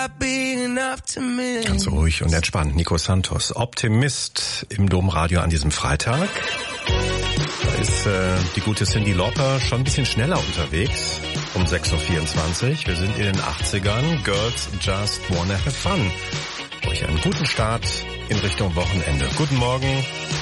Ganz ruhig und entspannt. Nico Santos, Optimist im Domradio an diesem Freitag. Da ist die gute Cyndi Lauper schon ein bisschen schneller unterwegs. Um 6.24 Uhr. Wir sind in den 80ern. Girls Just Wanna Have Fun. Euch einen guten Start in Richtung Wochenende. Guten Morgen.